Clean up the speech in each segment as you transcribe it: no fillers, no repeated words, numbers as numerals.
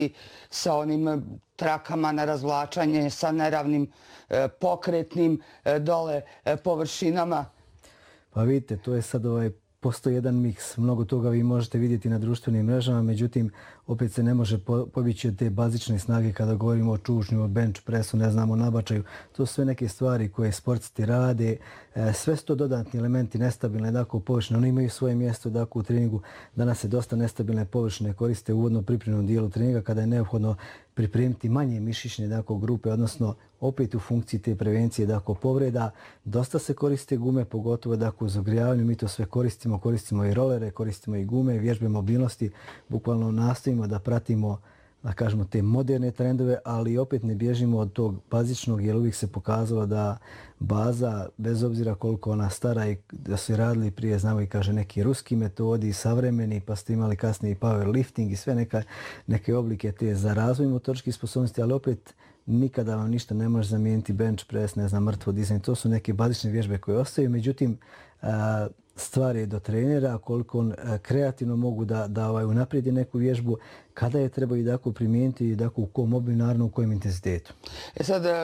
sa onim trakama na razvlačanje, sa neravnim pokretnim dole površinama. Pa vidite, to je sad postoji jedan miks. Mnogo toga vi možete vidjeti na društvenim mrežama, međutim, opet se ne može pobjeći od te bazične snage kada govorimo o čučnju, o bench pressu, ne znamo, o nabačaju. To su sve neke stvari koje sportisti rade. Sve su to dodatni elementi, nestabilne, dakle, površine. Oni imaju svoje mjesto, dakle, u treningu. Danas se dosta nestabilne površine koriste u uvodno pripremnom dijelu treninga kada je neophodno pripremiti manje mišićne, dakle, grupe, odnosno opet u funkciji te prevencije, dakle, povreda. Dosta se koriste gume, pogotovo, dakle, u zagrijavanju. Mi to sve koristimo i rolere, koristimo i gume, vježbe mobilnosti. Bukvalno nastojimo da pratimo, da kažemo, te moderne trendove, ali opet ne bježimo od tog bazičnog, jer uvijek se pokazalo da baza, bez obzira koliko ona stara i da su radili prije, znamo i kaže neki ruski metodi, savremeni, pa ste imali kasnije i powerlifting i sve neke oblike te za razvoj motoričkih sposobnosti, ali opet nikada vam ništa ne može zamijeniti bench press, ne znam, mrtvo dizanje. To su neke bazične vježbe koje ostaju. Međutim, stvar je do trenera koliko on kreativno mogu da unaprijedi neku vježbu, kada je treba i dakle primijeniti i dakle u kom obimu, naravno u kojem intenzitetu. Sad,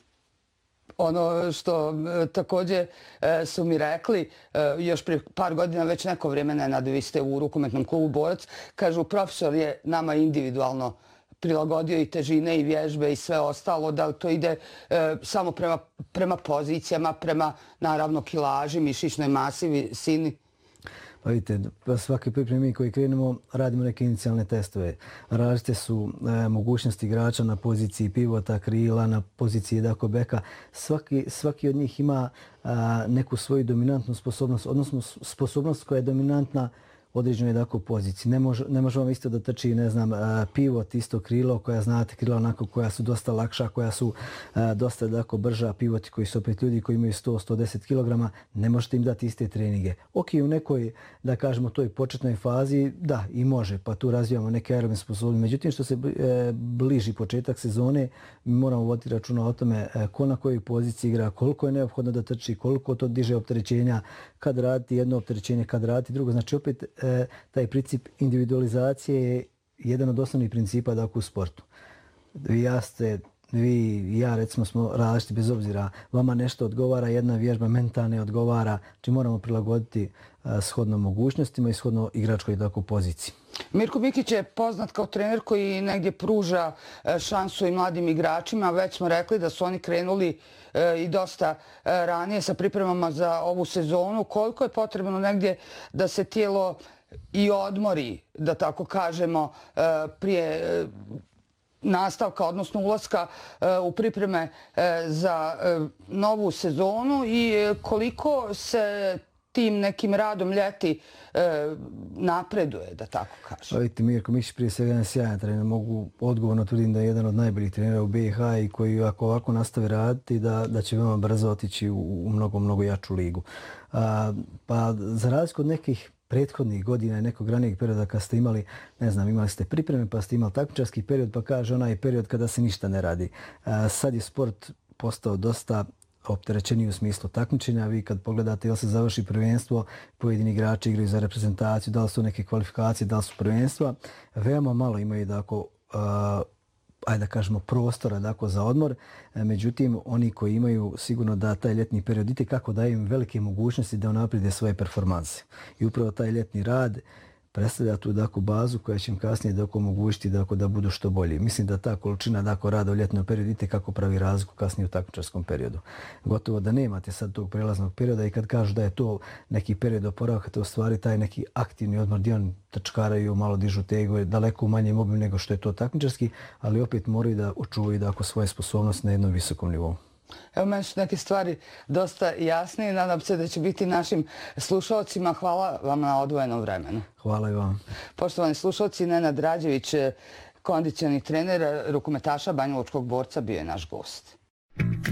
ono što također su mi rekli, još prije par godina, već neko vrijeme, Nenad, vi ste u rukometnom klubu Borac, kažu profesor je nama individualno prilagodio i težine i vježbe i sve ostalo, da to ide samo prema pozicijama, prema naravno kilaži, mišićnoj masi, visini. Pa vidite, svake pripreme koji krenemo radimo neke inicijalne testove. Različite su mogućnosti igrača na poziciji pivota, krila, na poziciji dakle beka. Svaki od njih ima neku svoju dominantnu sposobnost, odnosno sposobnost koja je dominantna određenoj dakle poziciji. Ne može vam isto da trči, ne znam, pivot, isto krilo, koja znate, krila onako koja su dosta lakša, koja su dosta dakle brža, pivoti koji su opet ljudi koji imaju 100-110 kg, ne možete im dati iste treninge. Ok, u nekoj, da kažemo, toj početnoj fazi, da, i može, pa tu razvijamo neke aerobne sposobnosti. Međutim, što se bliži početak sezone, mi moramo voditi računa o tome ko na kojoj poziciji igra, koliko je neophodno da trči, koliko to diže opterećenja, kad raditi jedno opterećenje, kad raditi drugo. Znači, opet, taj princip individualizacije je jedan od osnovnih principa dakle, u sportu. Vi i ja recimo smo različiti bez obzira. Vama nešto odgovara, jedna vježba menta ne odgovara. Znači moramo prilagoditi shodno mogućnostima i shodno igračkoj dakle, poziciji. Mirko Mikić je poznat kao trener koji negdje pruža šansu i mladim igračima. Već smo rekli da su oni krenuli i dosta ranije sa pripremama za ovu sezonu. Koliko je potrebno negdje da se tijelo i odmori, da tako kažemo, prije nastavka, odnosno ulaska u pripreme za novu sezonu i koliko se tim nekim radom ljeti napreduje, da tako kažem? Vidite, Mirko Mikić prije svega jedan sjajan trener. Mogu odgovorno tvrdim da je jedan od najboljih trenera u BiH i koji ako ovako nastave raditi da će veoma brzo otići u mnogo jaču ligu. Pa za razliku od nekih prethodnih godina i nekog ranijeg perioda kad ste imali, ne znam, imali ste pripreme pa ste imali takmičarski period, pa kaže onaj period kada se ništa ne radi. Sad je sport postao dosta opterećeniji u smislu takmičenja. Vi kad pogledate ili se završi prvenstvo, pojedini igrači igraju za reprezentaciju, da li su neke kvalifikacije, da li su prvenstva. Veoma malo imaju dakle, ajde da kažemo, prostora dakle, za odmor. Međutim, oni koji imaju sigurno da taj ljetni period ide kako daje im velike mogućnosti da unaprede svoje performanse. I upravo taj ljetni rad predstavlja tu dakle, bazu koja će im kasnije dakle, omogućiti dakle, da budu što bolji. Mislim da ta količina dakle, rada u ljetnom periodu ide kako pravi razliku kasnije u takmičarskom periodu. Gotovo da nemate sad tog prelaznog perioda i kad kažu da je to neki period oporavka, to u stvari taj neki aktivni odmor gdje oni trčkaraju, malo dižu tegu, daleko u manjem obimu nego što je to takmičarski, ali opet moraju da očuvaju dakle, svoje sposobnosti na jednom visokom nivou. Evo, meni su neke stvari dosta jasne i nadam se da će biti našim slušalcima. Hvala vam na odvojenom vremenu. Hvala i vam. Poštovani slušalci, Nenad Rađević, kondicioni trener rukometaša Banjalučkog Borca, bio je naš gost.